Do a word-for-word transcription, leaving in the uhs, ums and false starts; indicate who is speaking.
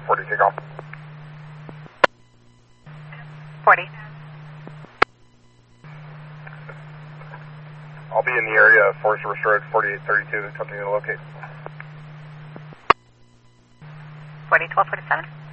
Speaker 1: forty, take off.
Speaker 2: forty.
Speaker 1: I'll be in the area of Forest River Road, forty-eight thirty-two, attempting to locate.
Speaker 2: forty, twelve forty-seven.